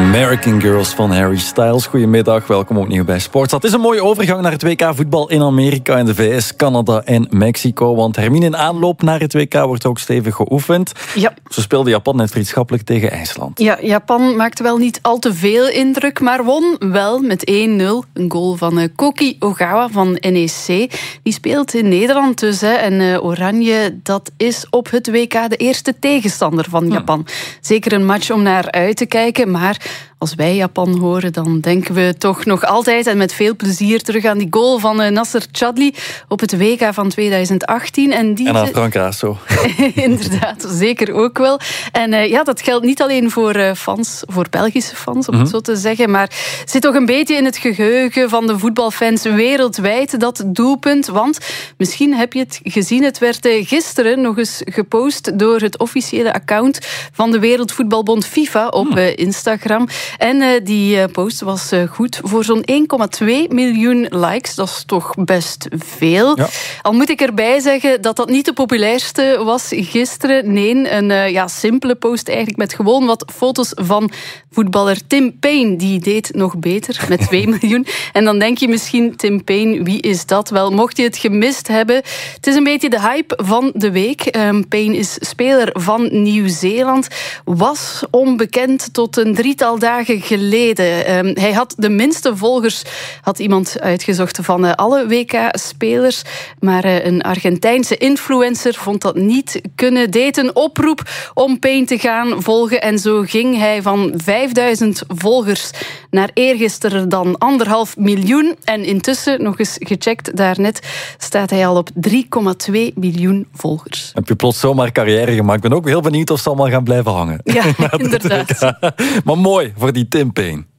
American Girls van Harry Styles. Goedemiddag, welkom opnieuw bij Sportstad. Het is een mooie overgang naar het WK voetbal in Amerika, in de VS, Canada en Mexico. Want Hermine, in aanloop naar het WK wordt ook stevig geoefend. Ja. Zo speelde Japan net vriendschappelijk tegen IJsland. Ja, Japan maakte wel niet al te veel indruk, maar won wel met 1-0. Een goal van Koki Ogawa van NEC. Die speelt in Nederland dus. En Oranje, dat is op het WK de eerste tegenstander van Japan. Zeker een match om naar uit te kijken, maar als wij Japan horen, dan denken we toch nog altijd en met veel plezier terug aan die goal van Nasser Chadli op het WK van 2018. En aan Frank Raso. Inderdaad, zeker ook wel. En dat geldt niet alleen voor fans, voor Belgische fans, om het zo te zeggen, maar zit toch een beetje in het geheugen van de voetbalfans wereldwijd, dat doelpunt. Want misschien heb je het gezien, het werd gisteren nog eens gepost door het officiële account van de Wereldvoetbalbond FIFA op Instagram. En die post was goed voor zo'n 1,2 miljoen likes. Dat is toch best veel. Ja. Al moet ik erbij zeggen dat dat niet de populairste was gisteren. Nee, een simpele post eigenlijk met gewoon wat foto's van voetballer Tim Payne. Die deed nog beter met 2 miljoen. En dan denk je misschien, Tim Payne, wie is dat? Wel, mocht je het gemist hebben, het is een beetje de hype van de week. Payne is speler van Nieuw-Zeeland. Was onbekend tot een 3-tal dagen geleden. Hij had de minste volgers, had iemand uitgezocht, van alle WK-spelers. Maar een Argentijnse influencer vond dat niet kunnen. Deed een oproep om Payne te gaan volgen. En zo ging hij van 5000 volgers naar eergisteren dan 1,5 miljoen. En intussen, nog eens gecheckt daarnet, staat hij al op 3,2 miljoen volgers. Heb je plots zomaar carrière gemaakt? Ik ben ook heel benieuwd of ze allemaal gaan blijven hangen. Ja, inderdaad. Maar mooi voor die Tim Payne.